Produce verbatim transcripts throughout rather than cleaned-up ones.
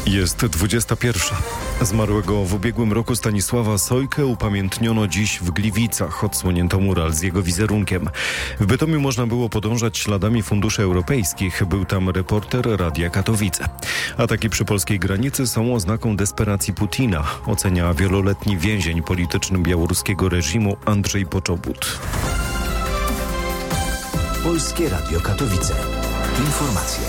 Jest dwudziesta pierwsza. Zmarłego w ubiegłym roku Stanisława Sojkę upamiętniono dziś w Gliwicach. Odsłonięto mural z jego wizerunkiem. W Bytomiu można było podążać śladami funduszy europejskich. Był tam reporter Radia Katowice. Ataki przy polskiej granicy są oznaką desperacji Putina, ocenia wieloletni więzień polityczny białoruskiego reżimu Andrzej Poczobut. Polskie Radio Katowice. Informacje.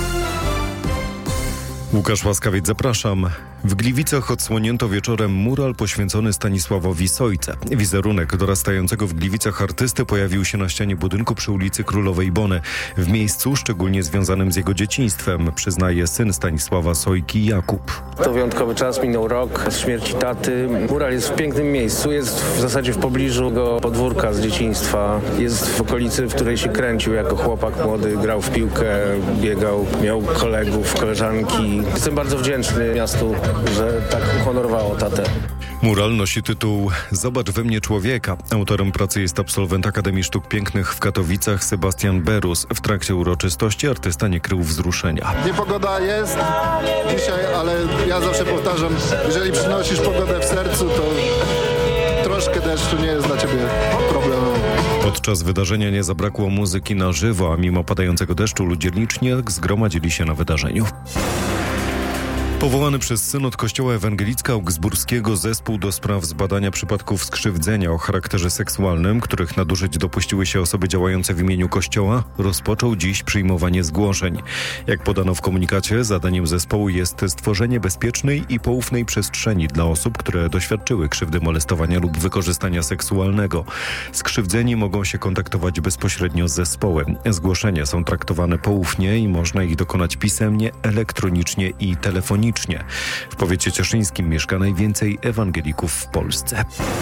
Łukasz Łaskawiec, zapraszam. W Gliwicach odsłonięto wieczorem mural poświęcony Stanisławowi Sojce. Wizerunek dorastającego w Gliwicach artysty pojawił się na ścianie budynku przy ulicy Królowej Bony. W miejscu szczególnie związanym z jego dzieciństwem, przyznaje syn Stanisława Sojki, Jakub. To wyjątkowy czas, minął rok z śmierci taty. Mural jest w pięknym miejscu, jest w zasadzie w pobliżu jego podwórka z dzieciństwa. Jest w okolicy, w której się kręcił jako chłopak młody, grał w piłkę, biegał, miał kolegów, koleżanki. Jestem bardzo wdzięczny miastu, że tak uhonorowało tatę. Mural nosi tytuł „Zobacz we mnie człowieka”. Autorem pracy jest absolwent Akademii Sztuk Pięknych w Katowicach Sebastian Berus. W trakcie uroczystości artysta nie krył wzruszenia. Niepogoda jest dzisiaj, ale ja zawsze powtarzam, jeżeli przynosisz pogodę w sercu, to troszkę deszczu nie jest dla ciebie problemem. Podczas wydarzenia nie zabrakło muzyki na żywo, a mimo padającego deszczu ludzie licznie zgromadzili się na wydarzeniu. Powołany przez synod Kościoła Ewangelicko-Augsburskiego zespół do spraw zbadania przypadków skrzywdzenia o charakterze seksualnym, których nadużyć dopuściły się osoby działające w imieniu Kościoła, rozpoczął dziś przyjmowanie zgłoszeń. Jak podano w komunikacie, zadaniem zespołu jest stworzenie bezpiecznej i poufnej przestrzeni dla osób, które doświadczyły krzywdy, molestowania lub wykorzystania seksualnego. Skrzywdzeni mogą się kontaktować bezpośrednio z zespołem. Zgłoszenia są traktowane poufnie i można ich dokonać pisemnie, elektronicznie i telefonicznie. W powiecie cieszyńskim mieszka najwięcej ewangelików w Polsce.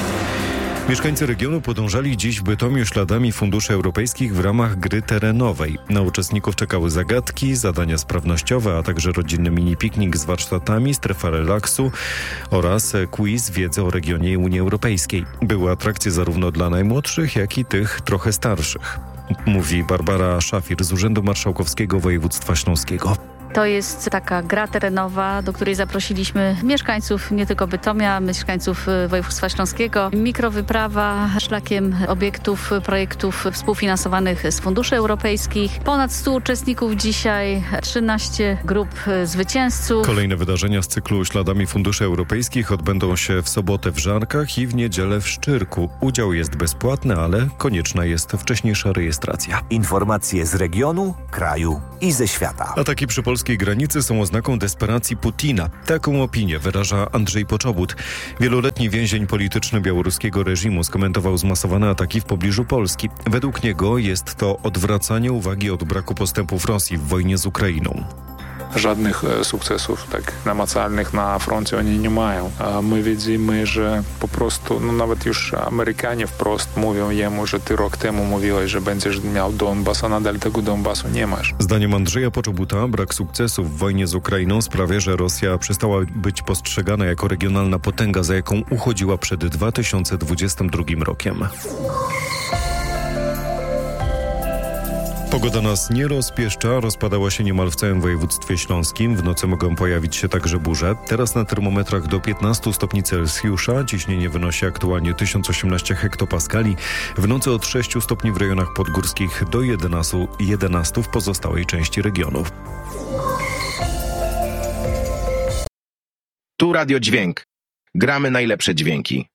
Mieszkańcy regionu podążali dziś w Bytomiu śladami funduszy europejskich w ramach gry terenowej. Na uczestników czekały zagadki, zadania sprawnościowe, a także rodzinny mini-piknik z warsztatami, strefa relaksu oraz quiz wiedzy o regionie i Unii Europejskiej. Były atrakcje zarówno dla najmłodszych, jak i tych trochę starszych. Mówi Barbara Szafir z Urzędu Marszałkowskiego Województwa Śląskiego. To jest taka gra terenowa, do której zaprosiliśmy mieszkańców nie tylko Bytomia, mieszkańców województwa śląskiego. Mikrowyprawa szlakiem obiektów, projektów współfinansowanych z funduszy europejskich. Ponad stu uczestników dzisiaj, trzynaście grup zwycięzców. Kolejne wydarzenia z cyklu Śladami Funduszy Europejskich odbędą się w sobotę w Żarkach i w niedzielę w Szczyrku. Udział jest bezpłatny, ale konieczna jest wcześniejsza rejestracja. Informacje z regionu, kraju i ze świata. Ataki przy polskiej granicy są oznaką desperacji Putina. Taką opinię wyraża Andrzej Poczobut. Wieloletni więzień polityczny białoruskiego reżimu skomentował zmasowane ataki w pobliżu Polski. Według niego jest to odwracanie uwagi od braku postępów Rosji w wojnie z Ukrainą. Żadnych sukcesów tak namacalnych na froncie oni nie mają. A my widzimy, że po prostu, no nawet już Amerykanie wprost mówią jemu, że ty rok temu mówiłeś, że będziesz miał Donbas, a nadal tego Donbasu nie masz. Zdaniem Andrzeja Poczobuta brak sukcesów w wojnie z Ukrainą sprawia, że Rosja przestała być postrzegana jako regionalna potęga, za jaką uchodziła przed dwa tysiące dwudziestym drugim rokiem. Pogoda nas nie rozpieszcza, rozpadała się niemal w całym województwie śląskim. W nocy mogą pojawić się także burze. Teraz na termometrach do piętnastu stopni Celsjusza. Ciśnienie wynosi aktualnie tysiąc osiemnaście hektopaskali. W nocy od sześciu stopni w rejonach podgórskich do jedenastu w pozostałej części regionów. Tu Radio Dźwięk. Gramy najlepsze dźwięki.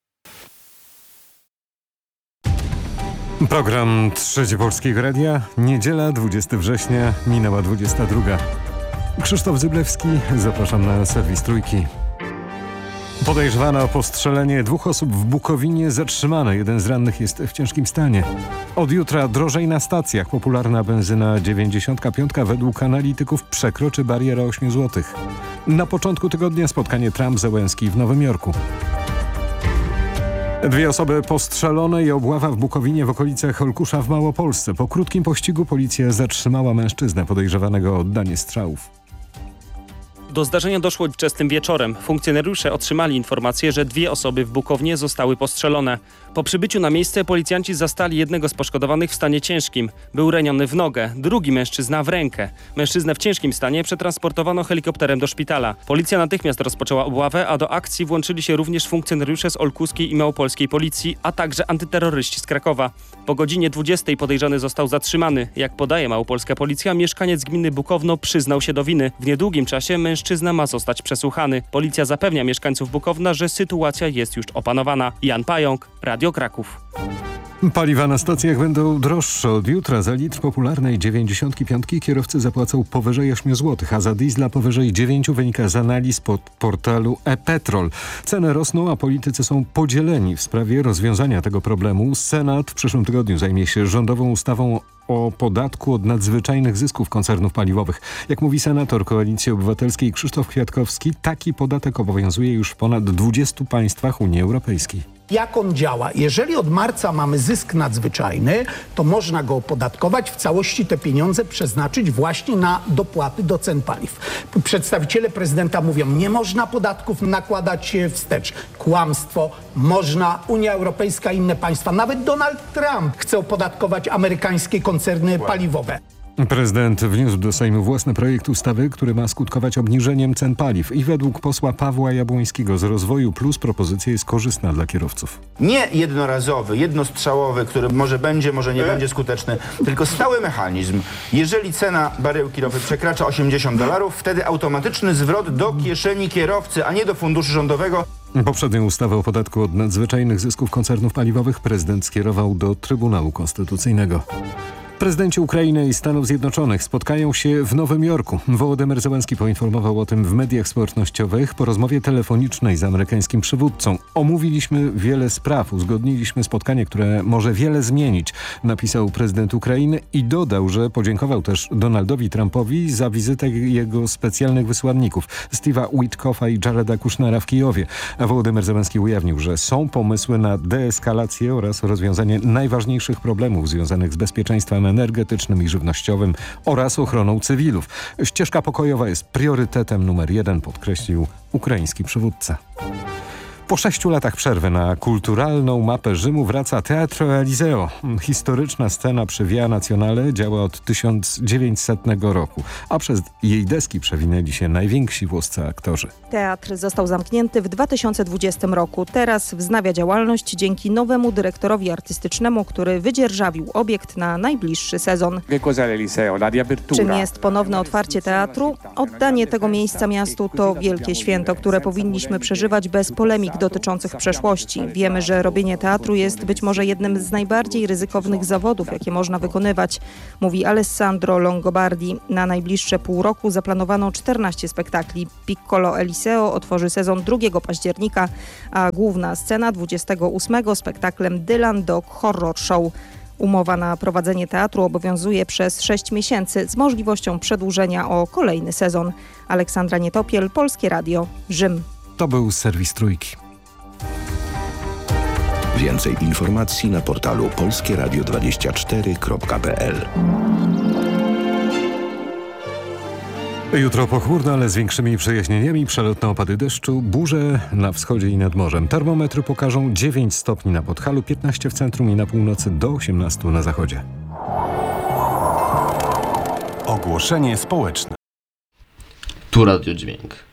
Program Trzeci Polskiego Radia. Niedziela, dwudziestego września, minęła dwudziesta druga. Krzysztof Zyblewski, zapraszam na serwis Trójki. Podejrzewano o postrzelenie dwóch osób w Bukowinie zatrzymano. Jeden z rannych jest w ciężkim stanie. Od jutra drożej na stacjach. Popularna benzyna dziewięćdziesiąt pięć według analityków przekroczy barierę ośmiu złotych. Na początku tygodnia spotkanie Trump-Zełenski w Nowym Jorku. Dwie osoby postrzelone i obława w Bukowinie w okolicach Olkusza w Małopolsce. Po krótkim pościgu policja zatrzymała mężczyznę podejrzewanego o oddanie strzałów. Do zdarzenia doszło wczesnym wieczorem. Funkcjonariusze otrzymali informację, że dwie osoby w Bukownie zostały postrzelone. Po przybyciu na miejsce policjanci zastali jednego z poszkodowanych w stanie ciężkim. Był raniony w nogę, drugi mężczyzna w rękę. Mężczyznę w ciężkim stanie przetransportowano helikopterem do szpitala. Policja natychmiast rozpoczęła obławę, a do akcji włączyli się również funkcjonariusze z olkuskiej i małopolskiej policji, a także antyterroryści z Krakowa. Po godzinie dwudziestej podejrzany został zatrzymany. Jak podaje małopolska policja, mieszkaniec gminy Bukowno przyznał się do winy. W niedługim czasie mężczyzna ma zostać przesłuchany. Policja zapewnia mieszkańców Bukowna, że sytuacja jest już opanowana. Jan Pająk, Radio Kraków. Paliwa na stacjach będą droższe. Od jutra za litr popularnej dziewięćdziesiątki piątki kierowcy zapłacą powyżej ośmiu złotych, a za diesla powyżej dziewięciu, wynika z analiz pod portalu e-Petrol. Ceny rosną, a politycy są podzieleni w sprawie rozwiązania tego problemu. Senat w przyszłym tygodniu zajmie się rządową ustawą o podatku od nadzwyczajnych zysków koncernów paliwowych. Jak mówi senator Koalicji Obywatelskiej Krzysztof Kwiatkowski, taki podatek obowiązuje już w ponad dwudziestu państwach Unii Europejskiej. Jak on działa? Jeżeli od marca mamy zysk nadzwyczajny, to można go opodatkować, w całości te pieniądze przeznaczyć właśnie na dopłaty do cen paliw. Przedstawiciele prezydenta mówią, nie można podatków nakładać wstecz. Kłamstwo. Można. Unia Europejska i inne państwa. Nawet Donald Trump chce opodatkować amerykańskie koncerny paliwowe. Prezydent wniósł do Sejmu własny projekt ustawy, który ma skutkować obniżeniem cen paliw i według posła Pawła Jabłońskiego z Rozwoju Plus propozycja jest korzystna dla kierowców. Nie jednorazowy, jednostrzałowy, który może będzie, może nie będzie skuteczny, tylko stały mechanizm. Jeżeli cena baryłki ropy przekracza osiemdziesiąt dolarów, wtedy automatyczny zwrot do kieszeni kierowcy, a nie do funduszu rządowego. Poprzednią ustawę o podatku od nadzwyczajnych zysków koncernów paliwowych prezydent skierował do Trybunału Konstytucyjnego. Prezydenci Ukrainy i Stanów Zjednoczonych spotkają się w Nowym Jorku. Wołodymyr Zełenski poinformował o tym w mediach społecznościowych po rozmowie telefonicznej z amerykańskim przywódcą. Omówiliśmy wiele spraw, uzgodniliśmy spotkanie, które może wiele zmienić, napisał prezydent Ukrainy i dodał, że podziękował też Donaldowi Trumpowi za wizytę jego specjalnych wysłanników Steve'a Witkoffa i Jareda Kushnera w Kijowie. A Wołodymyr Zełenski ujawnił, że są pomysły na deeskalację oraz rozwiązanie najważniejszych problemów związanych z bezpieczeństwem energetycznym i żywnościowym oraz ochroną cywilów. Ścieżka pokojowa jest priorytetem numer jeden, podkreślił ukraiński przywódca. Po sześciu latach przerwy na kulturalną mapę Rzymu wraca Teatro Eliseo. Historyczna scena przy Via Nazionale działa od tysiąc dziewięćsetnego roku, a przez jej deski przewinęli się najwięksi włoscy aktorzy. Teatr został zamknięty w dwa tysiące dwudziestym roku. Teraz wznawia działalność dzięki nowemu dyrektorowi artystycznemu, który wydzierżawił obiekt na najbliższy sezon. Czym jest ponowne otwarcie teatru? Oddanie tego miejsca miastu to wielkie święto, które powinniśmy przeżywać bez polemik dotyczących przeszłości. Wiemy, że robienie teatru jest być może jednym z najbardziej ryzykownych zawodów, jakie można wykonywać, mówi Alessandro Longobardi. Na najbliższe pół roku zaplanowano czternaście spektakli. Piccolo Eliseo otworzy sezon drugiego października, a główna scena dwudziestego ósmego spektaklem Dylan Dog Horror Show. Umowa na prowadzenie teatru obowiązuje przez sześć miesięcy z możliwością przedłużenia o kolejny sezon. Aleksandra Nietopiel, Polskie Radio, Rzym. To był serwis Trójki. Więcej informacji na portalu polskie radio dwadzieścia cztery kropka p l. Jutro pochmurno, ale z większymi przejaśnieniami, przelotne opady deszczu, burze na wschodzie i nad morzem. Termometry pokażą dziewięć stopni na Podhalu, piętnaście w centrum i na północy, do osiemnastu na zachodzie. Ogłoszenie społeczne. Tu Radio Dźwięk.